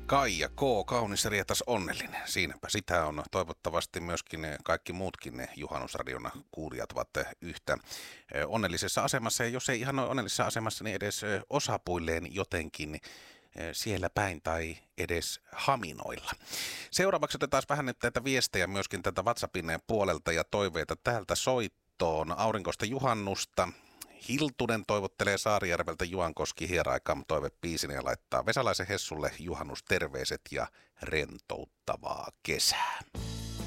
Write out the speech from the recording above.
Kaija K. Kaunis, rietas, onnellinen. Siinäpä sitä on. Toivottavasti myöskin kaikki muutkin ne Juhannusradion kuulijat ovat yhtä onnellisessa asemassa. Ja jos ei ihan ole onnellisessa asemassa, niin edes osapuilleen jotenkin siellä päin tai edes haminoilla. Seuraavaksi otetaan vähän nyt näitä viestejä myöskin tätä WhatsAppin puolelta ja toiveita täältä soittoon. Aurinkoista juhannusta. Hiltunen toivottelee Saarijärveltä Juankoski hieraikam toivepiisin ja laittaa Vesalaisen Hessulle juhannusterveiset ja rentouttavaa kesää.